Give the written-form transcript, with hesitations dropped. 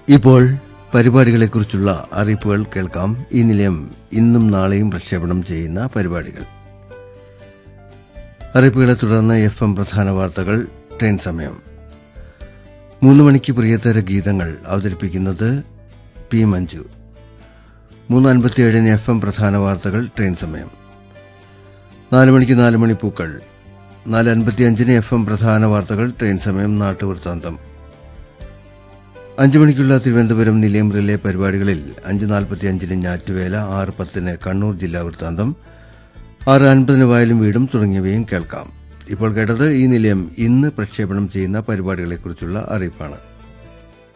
ഇപ്പോൾ പരിപാടികളെക്കുറിച്ചുള്ള അറിയിപ്പുകൾ കേൾക്കാം. ഈ നിലയം ഇന്നും നാളെയും പ്രക്ഷേപണം ചെയ്യുന്ന പരിപാടികൾ. അറിയിപ്പുകളെ തുടർന്ന് FM പ്രധാന വാർത്തകൾ, ട്രെയിൻ സമയം. 3 മണിക്ക് പ്രിയതര ഗീതങ്ങൾ അവതരിപ്പിക്കുന്നത് പി മഞ്ജു. 3:57 FM പ്രധാന വാർത്തകൾ, ട്രെയിൻ സമയം. 4 മണിക്ക് 4 മണിപ്പൂക്കൾ. 4:55 FM പ്രധാന വാർത്തകൾ, ട്രെയിൻ സമയം. നാട്ടുവൃത്താന്തം. 5 മണിക്കുള്ള തിരുവനന്തപുരം നിലയം റിലേ പരിപാടികളിൽ 5:45 ഞാറ്റുവേല, 6:10 കണ്ണൂർ ജില്ലാ വൃത്താന്തം, 6:50 വയലും വീടും തുടങ്ങിയവയും കേൾക്കാം. ഇപ്പോൾ കേട്ടത് ഈ നിലയം ഇന്ന് പ്രക്ഷേപണം ചെയ്യുന്ന പരിപാടികളെക്കുറിച്ചുള്ള അറിയിപ്പാണ്.